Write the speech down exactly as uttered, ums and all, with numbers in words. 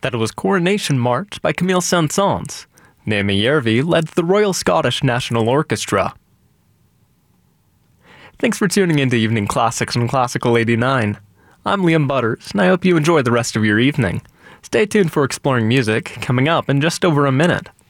That was Coronation March by Camille Saint-Saëns. Naomi Järvi led the Royal Scottish National Orchestra. Thanks for tuning in to Evening Classics on Classical eighty-nine. I'm Liam Butters, and I hope you enjoy the rest of your evening. Stay tuned for Exploring Music, coming up in just over a minute.